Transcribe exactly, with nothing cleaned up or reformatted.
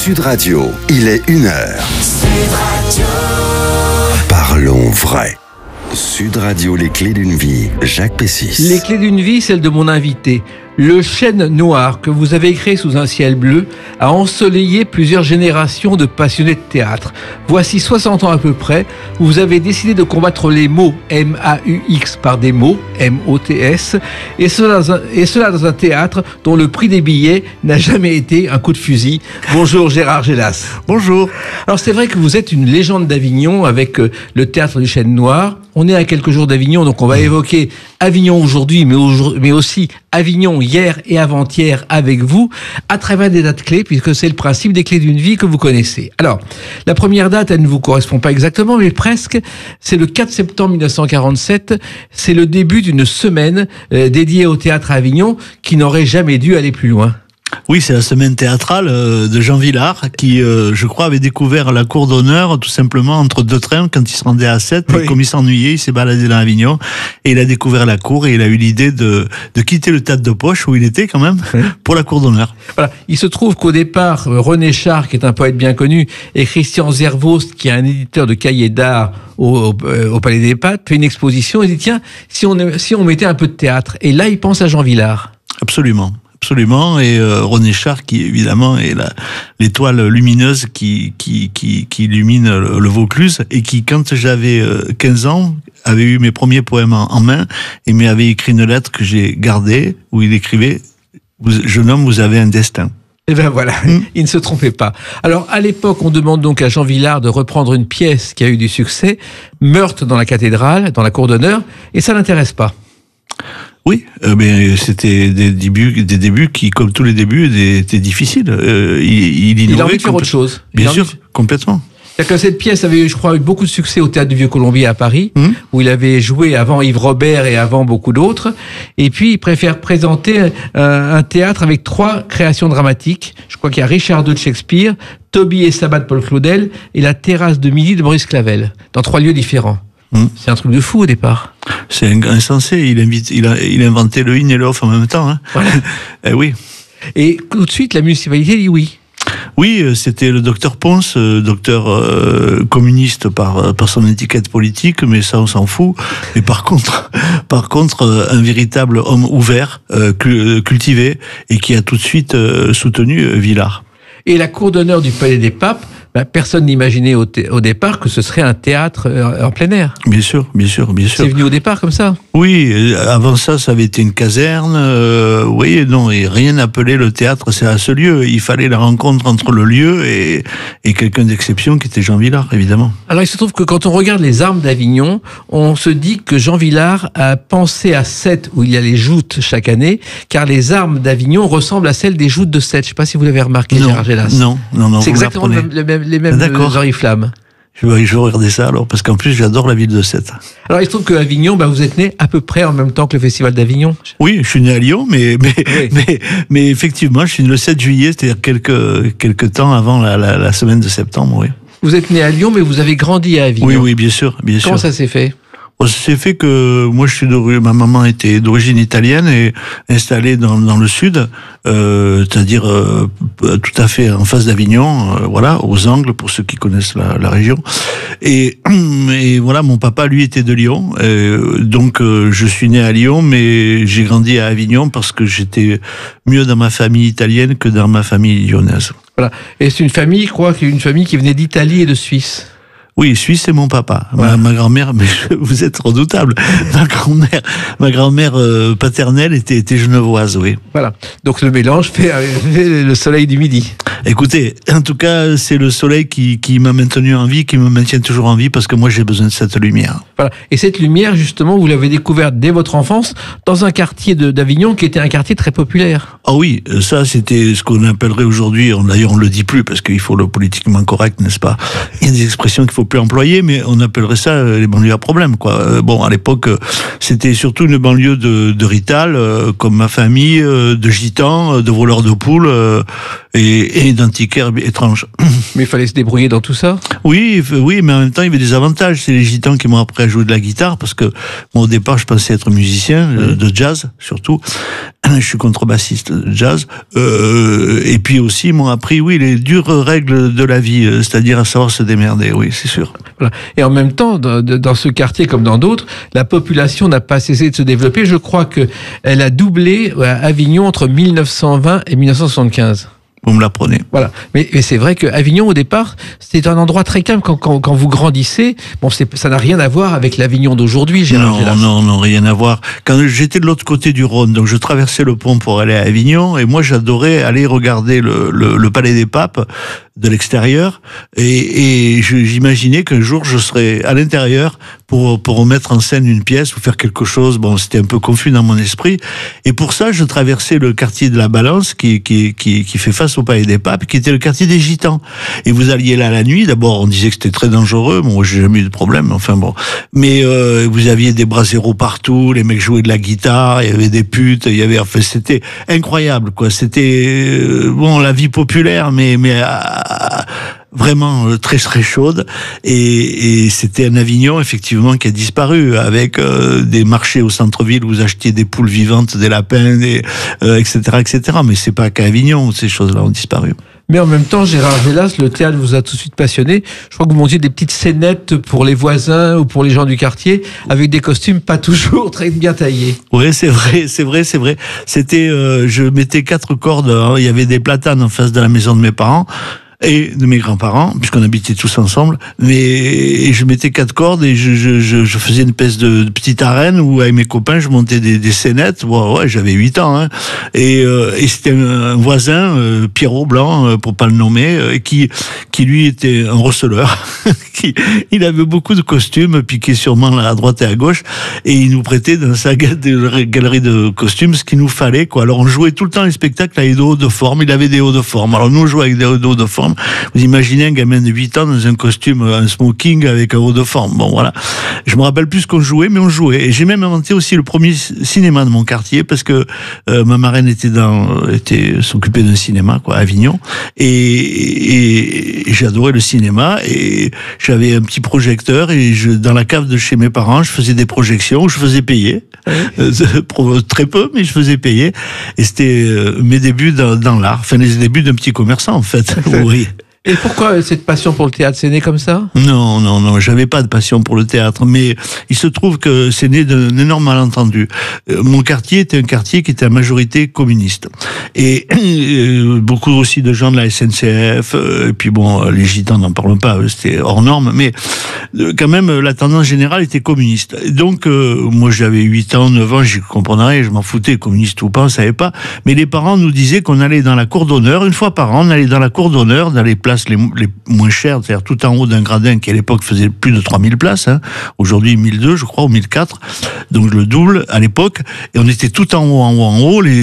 Sud Radio, il est une heure. Sud Radio. Parlons vrai. Sud Radio, les clés d'une vie, Jacques Pessis. Les clés d'une vie, celle de mon invité. Le chêne noir que vous avez créé sous un ciel bleu a ensoleillé plusieurs générations de passionnés de théâtre. Voici soixante ans à peu près, où vous avez décidé de combattre les mots M A U X par des mots M O T S, et cela, dans un, et cela dans un théâtre dont le prix des billets n'a jamais été un coup de fusil. Bonjour Gérard Gélas. Bonjour. Alors c'est vrai que vous êtes une légende d'Avignon avec le théâtre du chêne noir. On est à quelques jours d'Avignon, donc on va évoquer Avignon aujourd'hui, mais, mais aussi Avignon hier et avant-hier avec vous, à travers des dates clés, puisque c'est le principe des clés d'une vie que vous connaissez. Alors, la première date, elle ne vous correspond pas exactement, mais presque. C'est le quatre septembre mille neuf cent quarante-sept. C'est le début d'une semaine euh, dédiée au théâtre à Avignon, qui n'aurait jamais dû aller plus loin. Oui, c'est la semaine théâtrale de Jean Vilar qui, euh, je crois, avait découvert la cour d'honneur tout simplement entre deux trains quand il se rendait à Sète. Oui. Et comme il s'ennuyait, il s'est baladé dans Avignon et il a découvert la cour et il a eu l'idée de, de quitter le théâtre de poche où il était quand même oui. pour la cour d'honneur. Voilà. Il se trouve qu'au départ, René Char, qui est un poète bien connu, et Christian Zervost, qui est un éditeur de cahiers d'art au, au, au Palais des Pâtes, fait une exposition et dit tiens, si on, si on mettait un peu de théâtre. Et là, il pense à Jean Vilar. Absolument. Absolument, et euh, René Char qui évidemment est la, l'étoile lumineuse qui qui qui, qui illumine le, le Vaucluse et qui, quand j'avais euh, quinze ans, avait eu mes premiers poèmes en, en main et m'avait écrit une lettre que j'ai gardée où il écrivait vous, « Jeune homme, vous avez un destin ». Et ben voilà, mmh. il ne se trompait pas. Alors à l'époque, on demande donc à Jean Vilar de reprendre une pièce qui a eu du succès, Meurtre dans la cathédrale, dans la cour d'honneur, et ça l'intéresse pas. Oui, euh, mais c'était des débuts, des débuts qui, comme tous les débuts, étaient difficiles. Euh, il, il, il a envie de faire autre chose. Bien sûr, complètement. C'est-à-dire que cette pièce avait, je crois, eu beaucoup de succès au Théâtre du Vieux-Colombier à Paris, mmh. où il avait joué avant Yves Robert et avant beaucoup d'autres. Et puis, il préfère présenter euh, un théâtre avec trois créations dramatiques. Je crois qu'il y a Richard deux de Shakespeare, Toby et Sabbat de Paul Claudel et La Terrasse de Midi de Maurice Clavel, dans trois lieux différents. Mmh. C'est un truc de fou au départ. C'est insensé. Il invite, il a, il a inventé le in et le off en même temps. Hein. Voilà. Eh oui. Et tout de suite, la municipalité dit oui. Oui, c'était le docteur Ponce, docteur euh, communiste par par son étiquette politique, mais ça on s'en fout. Mais par contre, par contre, un véritable homme ouvert, euh, cultivé, et qui a tout de suite euh, soutenu euh, Vilar. Et la cour d'honneur du Palais des Papes. Ben, personne n'imaginait au, thé- au départ que ce serait un théâtre euh, en plein air. Bien sûr, bien sûr, bien sûr. C'est venu au départ comme ça. Oui, avant ça, ça avait été une caserne. Euh, oui, non, et rien n'appelait le théâtre c'est à ce lieu. Il fallait la rencontre entre le lieu et, et quelqu'un d'exception qui était Jean Vilar, évidemment. Alors, il se trouve que quand on regarde les armes d'Avignon, on se dit que Jean Vilar a pensé à Sète, où il y a les joutes chaque année, car les armes d'Avignon ressemblent à celles des joutes de Sète. Je ne sais pas si vous l'avez remarqué, non, Gérard Gélas. Non, non, non. C'est exactement le même, le même, les mêmes oriflammes. Je vais, je vais regarder ça alors, parce qu'en plus j'adore la ville de Sète. Alors il se trouve qu'à Avignon, bah, vous êtes né à peu près en même temps que le Festival d'Avignon. Oui, je suis né à Lyon, mais mais oui. mais, mais effectivement, je suis né le sept juillet, c'est-à-dire quelques quelques temps avant la, la, la semaine de septembre, oui. Vous êtes né à Lyon, mais vous avez grandi à Avignon. Oui, oui, bien sûr, bien sûr. Comment ça s'est fait ? C'est fait que moi je suis d'origine, ma maman était d'origine italienne et installée dans dans le sud, euh, c'est-à-dire euh, tout à fait en face d'Avignon, euh, voilà, aux Angles pour ceux qui connaissent la, la région. Et, et voilà, mon papa lui était de Lyon, euh, donc euh, je suis né à Lyon, mais j'ai grandi à Avignon parce que j'étais mieux dans ma famille italienne que dans ma famille lyonnaise. Voilà. Et c'est une famille, je crois, une famille qui venait d'Italie et de Suisse. Oui, Suisse, c'est mon papa. Voilà. Ma, ma grand-mère, mais vous êtes redoutable. Ma grand-mère, ma grand-mère euh, paternelle était, était genevoise, oui. Voilà. Donc le mélange fait, fait le soleil du midi. Écoutez, en tout cas, c'est le soleil qui, qui m'a maintenu en vie, qui me maintient toujours en vie, parce que moi, j'ai besoin de cette lumière. Voilà. Et cette lumière, justement, vous l'avez découverte dès votre enfance dans un quartier de, d'Avignon qui était un quartier très populaire. Ah oui, ça, c'était ce qu'on appellerait aujourd'hui, on, d'ailleurs, on le dit plus, parce qu'il faut le politiquement correct, n'est-ce pas? Il y a des expressions qu'il faut plus employer, mais on appellerait ça les banlieues à problème, quoi. Euh, bon, à l'époque, c'était surtout une banlieue de, de Rital, euh, comme ma famille, euh, de gitans, de voleurs de poules, euh, et, et d'antiquaires étranges. Mais il fallait se débrouiller dans tout ça. Oui, oui, mais en même temps, il y avait des avantages. C'est les gitans qui m'ont appris à jouer de la guitare, parce que moi, au départ, je pensais être musicien, mmh. de jazz, surtout. Je suis contrebassiste de jazz. Euh, et puis aussi, ils m'ont appris, oui, les dures règles de la vie, c'est-à-dire à savoir se démerder, oui, c'est sûr. Voilà. Et en même temps, dans, dans ce quartier comme dans d'autres, la population n'a pas cessé de se développer. Je crois qu'elle a doublé à Avignon entre mille neuf cent vingt et mille neuf cent soixante-quinze. Vous me l'apprenez. Voilà. Mais, mais c'est vrai qu'Avignon, au départ, c'était un endroit très calme quand, quand, quand vous grandissez. Bon, c'est, ça n'a rien à voir avec l'Avignon d'aujourd'hui, Gérard Gélas. Non, non, non, rien à voir. Quand j'étais de l'autre côté du Rhône, donc je traversais le pont pour aller à Avignon, et moi, j'adorais aller regarder le, le, le Palais des Papes de l'extérieur, et, et je, j'imaginais qu'un jour, je serais à l'intérieur pour, pour remettre en scène une pièce ou faire quelque chose. Bon, c'était un peu confus dans mon esprit. Et pour ça, je traversais le quartier de la Balance, qui, qui, qui, qui fait face au Palais des Papes, qui était le quartier des Gitans. Et vous alliez là la nuit. D'abord, on disait que c'était très dangereux. Bon, j'ai jamais eu de problème. Enfin bon. Mais, euh, vous aviez des braseros partout. Les mecs jouaient de la guitare. Il y avait des putes. Il y avait, enfin, c'était incroyable, quoi. C'était, euh, bon, la vie populaire, mais, mais, euh, vraiment euh, très très chaude, et, et c'était un Avignon effectivement qui a disparu, avec euh, des marchés au centre-ville où vous achetiez des poules vivantes, des lapins, des, euh, et cetera, et cetera. Mais c'est pas qu'à Avignon où ces choses-là ont disparu. Mais en même temps, Gérard Gélas, le théâtre vous a tout de suite passionné. Je crois que vous montiez des petites scénettes pour les voisins ou pour les gens du quartier, avec des costumes pas toujours très bien taillés. Oui, c'est vrai, c'est vrai, c'est vrai. C'était, euh, je mettais quatre cordes. Hein, il y avait des platanes en face de la maison de mes parents et de mes grands-parents, puisqu'on habitait tous ensemble. Mais et je mettais quatre cordes et je, je, je, je faisais une espèce de, de petite arène où, avec mes copains, je montais des, des scénettes. Bon, ouais, j'avais huit ans, hein. Et, euh, et c'était un, un voisin, euh, Pierrot Blanc, euh, pour pas le nommer, euh, qui, qui lui était un receleur. qui, il avait beaucoup de costumes piqués sûrement à droite et à gauche, et il nous prêtait dans sa galerie de costumes ce qu'il nous fallait, quoi. Alors on jouait tout le temps les spectacles avec des hauts de forme. Il avait des hauts de forme. Alors nous on jouait avec des hauts de forme. Vous imaginez un gamin de huit ans dans un costume, un smoking avec un haut de forme. Bon, voilà. Je me rappelle plus ce qu'on jouait, mais on jouait. Et j'ai même inventé aussi le premier cinéma de mon quartier, parce que euh, ma marraine était dans, était s'occupait d'un cinéma, quoi, à Avignon. Et, et, et j'adorais le cinéma. Et j'avais un petit projecteur, et je, dans la cave de chez mes parents, je faisais des projections où je faisais payer. Euh, très peu, mais je faisais payer. Et c'était euh, mes débuts dans, dans l'art. Enfin, les débuts d'un petit commerçant, en fait. Oui. Et pourquoi cette passion pour le théâtre? C'est né comme ça? Non, non, non, j'avais pas de passion pour le théâtre, mais il se trouve que c'est né d'un énorme malentendu. Euh, mon quartier était un quartier qui était à majorité communiste. Et euh, beaucoup aussi de gens de la S N C F, euh, et puis bon, les gitans n'en parlons pas, c'était hors norme, mais euh, quand même, la tendance générale était communiste. Et donc, euh, moi j'avais huit ans, neuf ans, j'y comprenais rien, je m'en foutais, communiste ou pas, on savait pas. Mais les parents nous disaient qu'on allait dans la cour d'honneur, une fois par an, on allait dans la cour d'honneur, dans les places Les, les moins chères, c'est-à-dire tout en haut d'un gradin qui à l'époque faisait plus de trois mille places, hein. Aujourd'hui mille deux, je crois, ou mille quatre, donc le double à l'époque, et on était tout en haut, en haut, en haut, les